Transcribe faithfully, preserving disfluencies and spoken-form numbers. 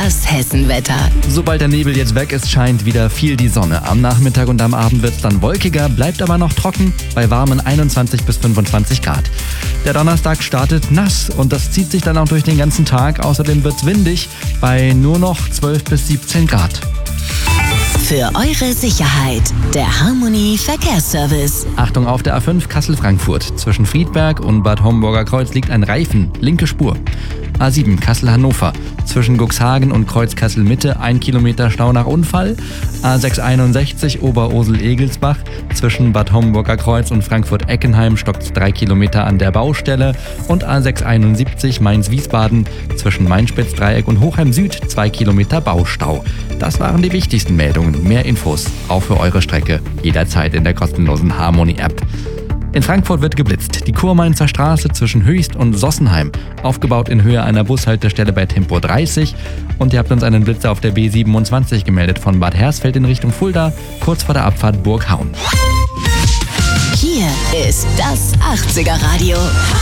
Das Hessenwetter. Sobald der Nebel jetzt weg ist, scheint wieder viel die Sonne. Am Nachmittag und am Abend wird es dann wolkiger, bleibt aber noch trocken bei warmen einundzwanzig bis fünfundzwanzig Grad. Der Donnerstag startet nass und das zieht sich dann auch durch den ganzen Tag. Außerdem wird es windig bei nur noch zwölf bis siebzehn Grad. Für eure Sicherheit, der Harmony Verkehrsservice. Achtung, auf der A fünf Kassel-Frankfurt. Zwischen Friedberg und Bad Homburger Kreuz liegt ein Reifen, linke Spur. A sieben Kassel-Hannover. Zwischen Cuxhagen und Kreuz Kassel-Mitte ein Kilometer Stau nach Unfall. A sechs einundsechzig Oberursel-Egelsbach. Zwischen Bad Homburger Kreuz und Frankfurt-Eckenheim stockt drei Kilometer an der Baustelle. Und A sechs einundsiebzig Mainz-Wiesbaden. Zwischen Mainspitz-Dreieck und Hochheim Süd zwei Kilometer Baustau. Das waren die wichtigsten Meldungen. Mehr Infos auch für eure Strecke jederzeit in der kostenlosen Harmony-App. In Frankfurt wird geblitzt. Die Kurmainzer Straße zwischen Höchst und Sossenheim, aufgebaut in Höhe einer Bushaltestelle bei Tempo dreißig. Und ihr habt uns einen Blitzer auf der B siebenundzwanzig gemeldet von Bad Hersfeld in Richtung Fulda, kurz vor der Abfahrt Burghaun. Hier ist das achtziger Radio.